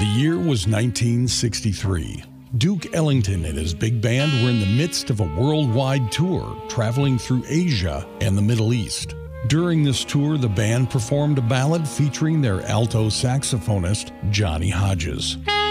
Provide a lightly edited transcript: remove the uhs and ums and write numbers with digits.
The year was 1963. Duke Ellington and his big band were in the midst of a worldwide tour, traveling through Asia and the Middle East. During this tour, the band performed a ballad featuring their alto saxophonist, Johnny Hodges.